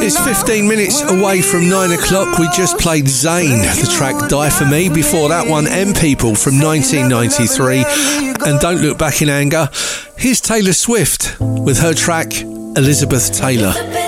It's 15 minutes away from 9 o'clock. We just played Zayn, the track Die For Me. Before that one, M People from 1993. And Don't Look Back in Anger. Here's Taylor Swift with her track Elizabeth Taylor.